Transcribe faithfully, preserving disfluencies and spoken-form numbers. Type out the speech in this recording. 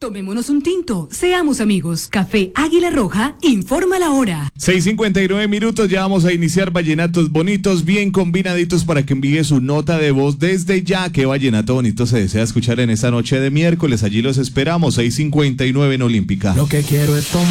Tomémonos un tinto, seamos amigos. Café Águila Roja, informa la hora. seis cincuenta y nueve minutos, ya vamos a iniciar vallenatos bonitos, bien combinaditos para que envíe su nota de voz desde ya. ¿Qué vallenato bonito se desea escuchar en esta noche de miércoles? Allí los esperamos, seis cincuenta y nueve en Olímpica. Lo que quiero es tomar